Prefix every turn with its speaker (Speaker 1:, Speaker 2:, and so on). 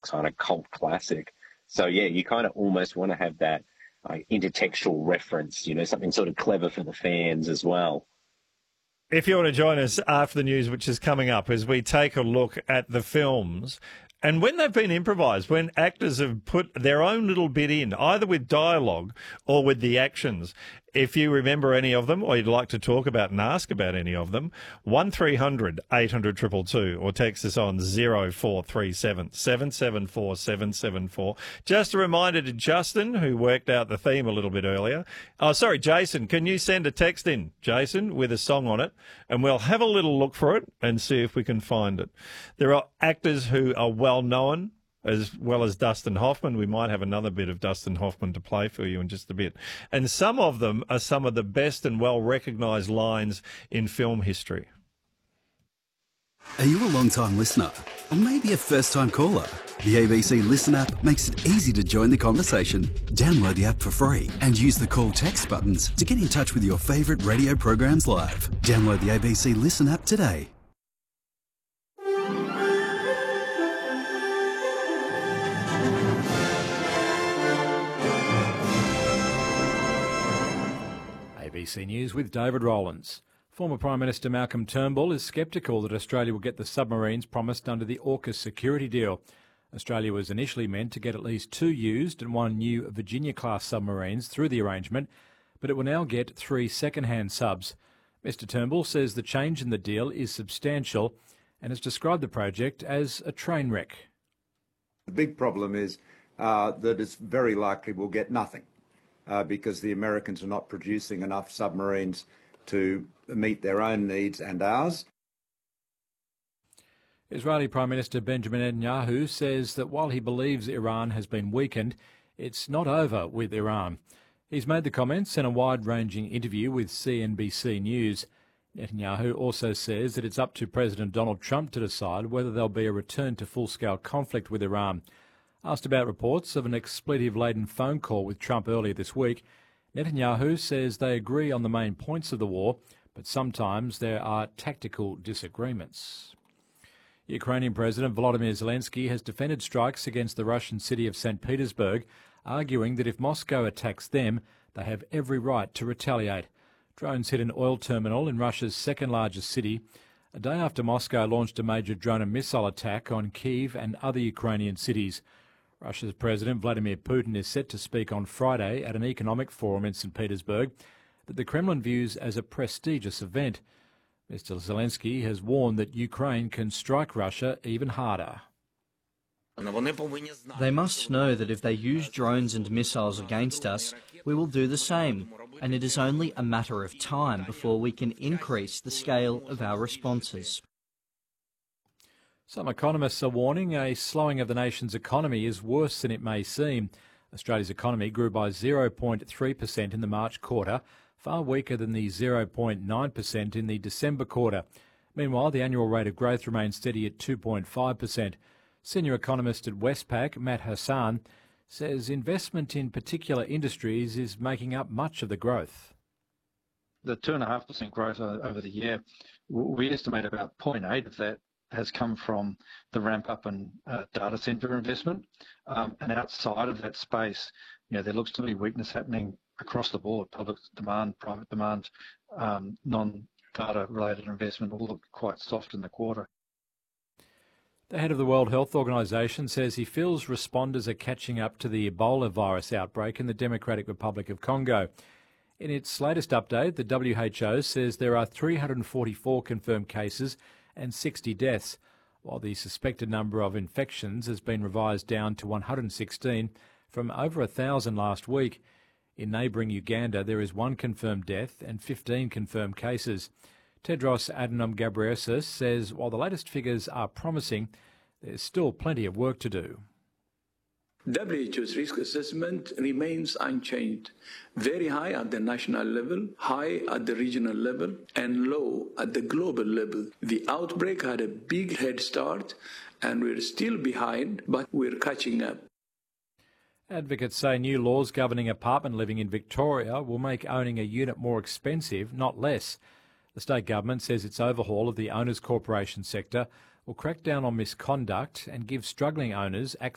Speaker 1: kind of cult classic. So yeah, you kind of almost want to have that intertextual reference, something sort of clever for the fans as well.
Speaker 2: If you want to join us after the news, which is coming up, as we take a look at the films and when they've been improvised, when actors have put their own little bit in, either with dialogue or with the actions. If you remember any of them or you'd like to talk about and ask about any of them, 1300 800 222 or text us on 0437 774 774. Just a reminder to Justin, who worked out the theme a little bit earlier. Oh, sorry, Jason, can you send a text in, Jason, with a song on it, and we'll have a little look for it and see if we can find it. There are actors who are well known, as well as Dustin Hoffman. We might have another bit of Dustin Hoffman to play for you in just a bit. And some of them are some of the best and well-recognised lines in film history.
Speaker 3: Are you a long-time listener? Or maybe a first-time caller? The ABC Listen app makes it easy to join the conversation. Download the app for free and use the call text buttons to get in touch with your favourite radio programs live. Download the ABC Listen app today.
Speaker 4: ABC News with David Rowlands. Former Prime Minister Malcolm Turnbull is sceptical that Australia will get the submarines promised under the AUKUS security deal. Australia was initially meant to get at least 2 used and 1 new Virginia-class submarines through the arrangement, but it will now get 3 second-hand subs. Mr Turnbull says the change in the deal is substantial and has described the project as a train wreck.
Speaker 5: The big problem is that it's very likely we'll get nothing. Because the Americans are not producing enough submarines to meet their own needs and ours.
Speaker 4: Israeli Prime Minister Benjamin Netanyahu says that while he believes Iran has been weakened, it's not over with Iran. He's made the comments in a wide-ranging interview with CNBC News. Netanyahu also says that it's up to President Donald Trump to decide whether there'll be a return to full-scale conflict with Iran. Asked about reports of an expletive-laden phone call with Trump earlier this week, Netanyahu says they agree on the main points of the war, but sometimes there are tactical disagreements. Ukrainian President Volodymyr Zelensky has defended strikes against the Russian city of St. Petersburg, arguing that if Moscow attacks them, they have every right to retaliate. Drones hit an oil terminal in Russia's second-largest city, a day after Moscow launched a major drone and missile attack on Kyiv and other Ukrainian cities. Russia's President Vladimir Putin is set to speak on Friday at an economic forum in St. Petersburg that the Kremlin views as a prestigious event. Mr. Zelensky has warned that Ukraine can strike Russia even harder.
Speaker 6: They must know that if they use drones and missiles against us, we will do the same, and it is only a matter of time before we can increase the scale of our responses.
Speaker 4: Some economists are warning a slowing of the nation's economy is worse than it may seem. Australia's economy grew by 0.3% in the March quarter, far weaker than the 0.9% in the December quarter. Meanwhile, the annual rate of growth remains steady at 2.5%. Senior economist at Westpac, Matt Hassan, says investment in particular industries is making up much of the growth.
Speaker 7: The 2.5% growth over the year, we estimate about 0.8 of that has come from the ramp up in data centre investment. And outside of that space, there looks to be weakness happening across the board. Public demand, private demand, non-data related investment all look quite soft in the quarter.
Speaker 4: The head of the World Health Organization says he feels responders are catching up to the Ebola virus outbreak in the Democratic Republic of Congo. In its latest update, the WHO says there are 344 confirmed cases and 60 deaths, while the suspected number of infections has been revised down to 116 from over 1,000 last week. In neighbouring Uganda, there is 1 confirmed death and 15 confirmed cases. Tedros Adhanom Ghebreyesus says while the latest figures are promising, there's still plenty of work to do.
Speaker 8: WHO's risk assessment remains unchanged, very high at the national level, high at the regional level, and low at the global level. The outbreak had a big head start, and we're still behind, but we're catching up.
Speaker 4: Advocates say new laws governing apartment living in Victoria will make owning a unit more expensive, not less. The state government says its overhaul of the owners' corporation sector will crack down on misconduct and give struggling owners access